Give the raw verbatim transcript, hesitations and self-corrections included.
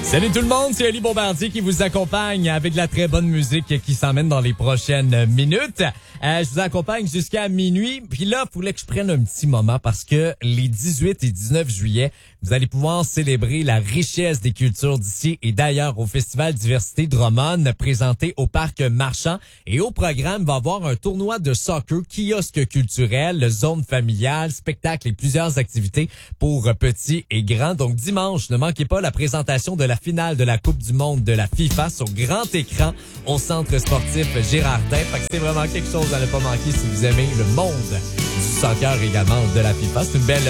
Salut tout le monde, c'est Ali Bombardier qui vous accompagne avec de la très bonne musique qui s'emmène dans les prochaines minutes. Euh, je vous accompagne jusqu'à minuit. Puis là, il fallait que je prenne un petit moment parce que les dix-huit et dix-neuf juillet, vous allez pouvoir célébrer la richesse des cultures d'ici et d'ailleurs au Festival Diversité Drummond présenté au Parc Marchand. Et au programme, va y avoir un tournoi de soccer, kiosque culturel, zone familiale, spectacle et plusieurs activités pour petits et grands. Donc dimanche, ne manquez pas la présentation de la finale de la Coupe du monde de la FIFA sur grand écran au Centre sportif Girardin. Fait que c'est vraiment quelque chose à ne pas manquer si vous aimez le monde du soccer également de la FIFA. C'est une belle